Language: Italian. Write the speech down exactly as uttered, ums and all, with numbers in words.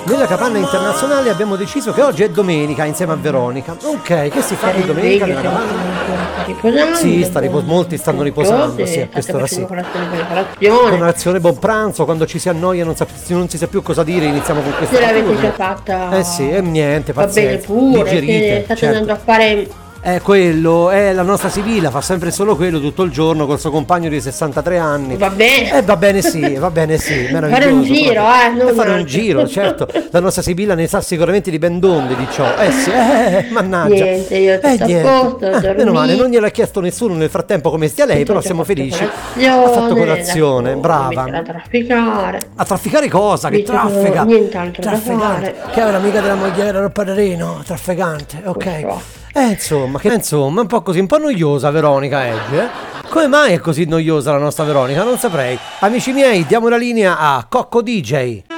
Nella capanna internazionale abbiamo deciso che oggi è domenica insieme a Veronica. Ok, che si fa di domenica nella capanna? Riposando. Sì, sta ripos- molti stanno riposando, sì, a quest'ora sì. Colazione per colazione. Colazione, buon pranzo, quando ci si annoia e non, sa- non si sa più cosa dire, iniziamo con questa. Se l'avete già fatta. Eh sì, e niente, Va bene pazienza. pure, se Digerite, state certo. andando a fare. È quello, è la nostra Sibilla, fa sempre solo quello tutto il giorno col suo compagno di sessantatré anni. Va bene. Eh va bene sì, va bene sì, meraviglioso. Fare un giro, proprio. eh, non E fare un anche. giro, certo. La nostra Sibilla ne sa sicuramente di ben donde di ciò. Eh sì, eh, mannaggia. Niente, io eh, tutto a niente. posto, Eh, meno male, non gliel'ha chiesto nessuno nel frattempo come stia lei, però siamo felici. Ha fatto colazione, brava. A trafficare. A trafficare cosa? Che Invece traffica? nient'altro da Trafficante. fare. Che è un'amica della mogliera del padrino, trafficante, ok. Questo. Eh insomma, che insomma, un po' così, un po' noiosa Veronica Edge, eh? Come mai è così noiosa la nostra Veronica? Non saprei. Amici miei, diamo la linea a Cocco D J.